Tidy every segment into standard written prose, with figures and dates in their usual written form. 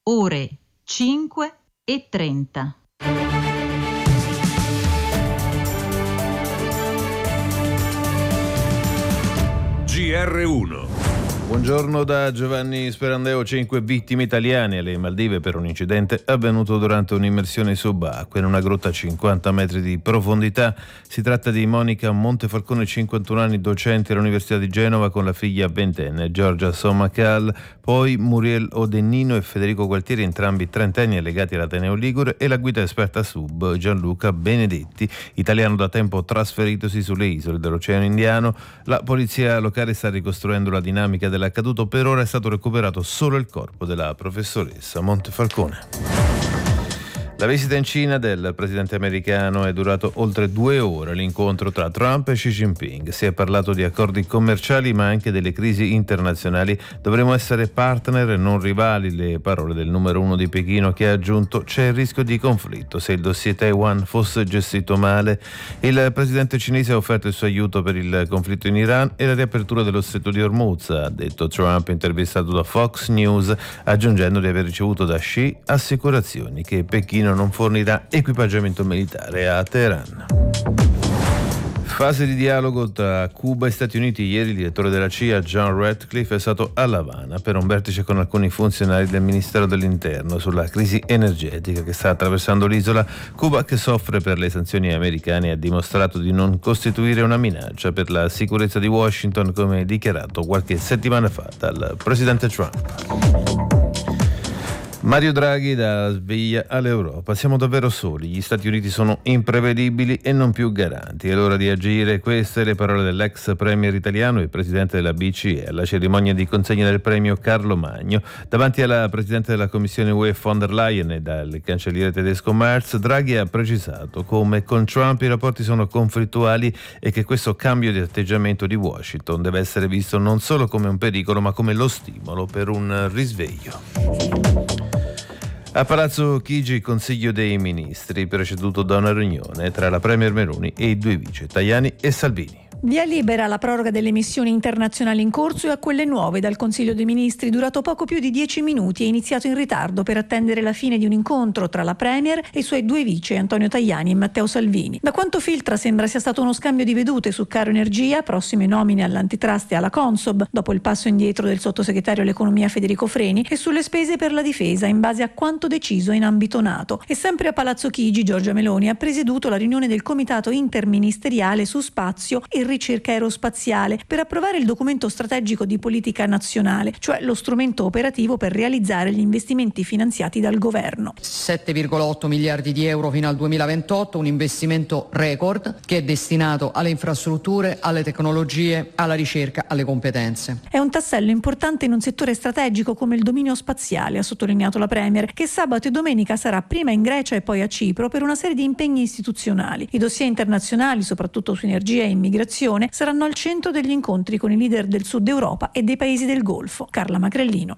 ore 5:30. GR1. Buongiorno da Giovanni Sperandeo. 5 vittime italiane alle Maldive per un incidente avvenuto durante un'immersione subacquea in una grotta a 50 metri di profondità. Si tratta di Monica Montefalcone, 51 anni, docente all'Università di Genova, con la figlia ventenne Giorgia Sommacal, poi Muriel Odennino e Federico Gualtieri, entrambi trentenni legati all'Ateneo Ligure, e la guida esperta sub Gianluca Benedetti, italiano da tempo trasferitosi sulle isole dell'Oceano Indiano. La polizia locale sta ricostruendo la dinamica dell'accaduto. Per ora è stato recuperato solo il corpo della professoressa Montefalcone. La visita in Cina del presidente americano è durato oltre 2 ore. L'incontro tra Trump e Xi Jinping. Si è parlato di accordi commerciali ma anche delle crisi internazionali. Dovremo essere partner e non rivali, le parole del numero 1 di Pechino, che ha aggiunto: c'è il rischio di conflitto se il dossier Taiwan fosse gestito male. Il presidente cinese ha offerto il suo aiuto per il conflitto in Iran e la riapertura dello stretto di Hormuz, ha detto Trump, intervistato da Fox News, aggiungendo di aver ricevuto da Xi assicurazioni che Pechino non fornirà equipaggiamento militare a Teheran. Fase di dialogo tra Cuba e Stati Uniti. Ieri il direttore della CIA John Ratcliffe è stato a La Habana per un vertice con alcuni funzionari del Ministero dell'Interno sulla crisi energetica che sta attraversando l'isola. Cuba, che soffre per le sanzioni americane, ha dimostrato di non costituire una minaccia per la sicurezza di Washington, come dichiarato qualche settimana fa dal presidente Trump. Mario Draghi dà sveglia all'Europa. Siamo davvero soli, gli Stati Uniti sono imprevedibili e non più garanti. È l'ora di agire. Queste le parole dell'ex premier italiano e presidente della BCE alla cerimonia di consegna del premio Carlo Magno. Davanti alla presidente della Commissione UE von der Leyen e dal cancelliere tedesco Merz, Draghi ha precisato come con Trump i rapporti sono conflittuali e che questo cambio di atteggiamento di Washington deve essere visto non solo come un pericolo ma come lo stimolo per un risveglio. A Palazzo Chigi, Consiglio dei Ministri, preceduto da una riunione tra la premier Meloni e i due vice Tajani e Salvini. Via libera alla proroga delle missioni internazionali in corso e a quelle nuove dal Consiglio dei Ministri, durato poco più di 10 minuti e iniziato in ritardo per attendere la fine di un incontro tra la Premier e i suoi due vice Antonio Tajani e Matteo Salvini. Da quanto filtra sembra sia stato uno scambio di vedute su caro energia, prossime nomine all'antitrust e alla Consob, dopo il passo indietro del sottosegretario all'economia Federico Freni, e sulle spese per la difesa in base a quanto deciso in ambito NATO. E sempre a Palazzo Chigi, Giorgia Meloni ha presieduto la riunione del Comitato Interministeriale su Spazio e Ricerca Aerospaziale per approvare il documento strategico di politica nazionale, cioè lo strumento operativo per realizzare gli investimenti finanziati dal governo. 7,8 miliardi di euro fino al 2028, un investimento record che è destinato alle infrastrutture, alle tecnologie, alla ricerca, alle competenze. È un tassello importante in un settore strategico come il dominio spaziale, ha sottolineato la Premier, che sabato e domenica sarà prima in Grecia e poi a Cipro per una serie di impegni istituzionali. I dossier internazionali, soprattutto su energia e immigrazione, saranno al centro degli incontri con i leader del Sud Europa e dei paesi del Golfo. Carla Macrellino,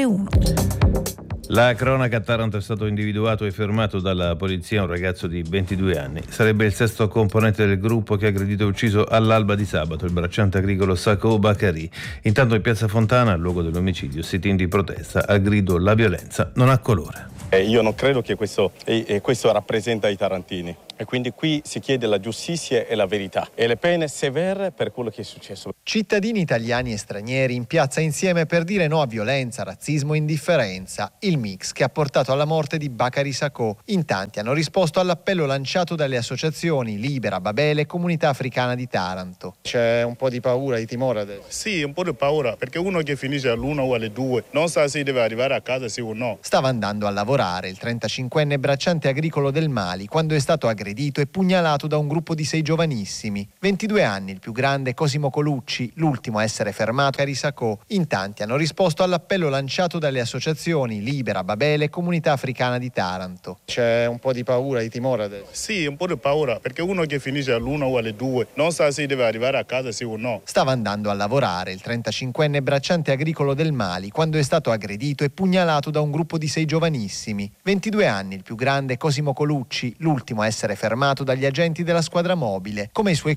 GR1. La cronaca: a Taranto è stato individuato e fermato dalla polizia un ragazzo di 22 anni. Sarebbe il sesto componente del gruppo che ha aggredito e ucciso all'alba di sabato il bracciante agricolo Sacco Bacari. Intanto in piazza Fontana, al luogo dell'omicidio, sit-in di protesta al grido "La violenza non ha colore". Io non credo che questo rappresenta i tarantini. E quindi qui si chiede la giustizia e la verità e le pene severe per quello che è successo. Cittadini italiani e stranieri in piazza insieme per dire no a violenza, razzismo e indifferenza. Il mix che ha portato alla morte di Bacari Sacco. In tanti hanno risposto all'appello lanciato dalle associazioni Libera, Babele e Comunità Africana di Taranto. C'è un po' di paura, di timore adesso? Sì, un po' di paura, perché uno che finisce all'1 o alle 2 non sa se deve arrivare a casa sì o no. Stava andando a lavorare il 35enne bracciante agricolo del Mali quando è stato aggredito e pugnalato da un gruppo di 6 giovanissimi. 22 anni, il più grande Cosimo Colucci, l'ultimo a essere fermato Bacari Sacco. In tanti hanno risposto all'appello lanciato dalle associazioni Libera, Babele e Comunità Africana di Taranto. C'è un po' di paura, di timore adesso? Sì, un po' di paura, perché uno che finisce all'1 o alle 2 non sa se deve arrivare a casa sì o no. Stava andando a lavorare il 35enne bracciante agricolo del Mali quando è stato aggredito e pugnalato da un gruppo di 6 giovanissimi. 22 anni, il più grande Cosimo Colucci, l'ultimo a essere fermato dagli agenti della squadra mobile. Come i suoi